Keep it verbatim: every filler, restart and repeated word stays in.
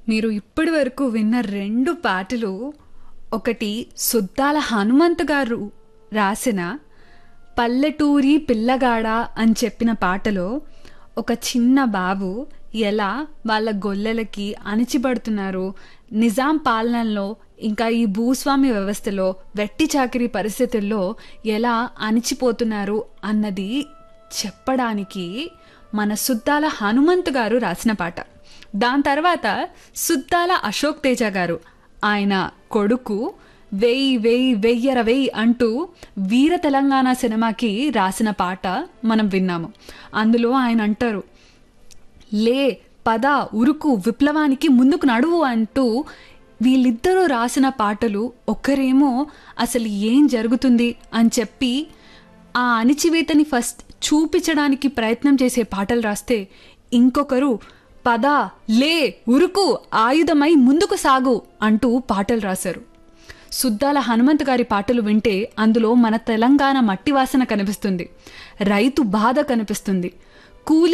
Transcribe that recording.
మీరు ఇప్పటి వరకు విన్న రెండు పాటలు ఒకటి సుద్దాల హనుమంత్ గారు రాసిన పల్లెటూరి పిల్లగాడ అని చెప్పిన పాటలో ఒక చిన్న బాబు ఎలా వాళ్ళ గొల్లెలకి అణిచిబడుతున్నారు, నిజాం పాలనలో ఇంకా ఈ భూస్వామ్య వ్యవస్థలో వెట్టి చాకిరీ పరిస్థితుల్లో ఎలా అణిచిపోతున్నారు అన్నది చెప్పడానికి మన సుద్దాల హనుమంత్ గారు రాసిన పాట. దాని తర్వాత సుద్దాల అశోక్ తేజ గారు ఆయన కొడుకు వెయ్యి వెయ్యి వెయ్యర వెయ్యి అంటూ వీర తెలంగాణ సినిమాకి రాసిన పాట మనం విన్నాము. అందులో ఆయన అంటారు, లే పద ఉరుకు విప్లవానికి ముందుకు నడువు అంటూ వీళ్ళిద్దరూ రాసిన పాటలు. ఒకరేమో అసలు ఏం జరుగుతుంది అని చెప్పి ఆ అణిచివేతని ఫస్ట్ చూపించడానికి ప్రయత్నం చేసే పాటలు రాస్తే, ఇంకొకరు పద లే ఉరుకు ఆయుధమై ముందుకు సాగు అంటూ పాటలు రాశారు. సుద్దాల హనుమంత్ గారి పాటలు వింటే అందులో మన తెలంగాణ మట్టి వాసన కనిపిస్తుంది, రైతు బాధ కనిపిస్తుంది, కూలి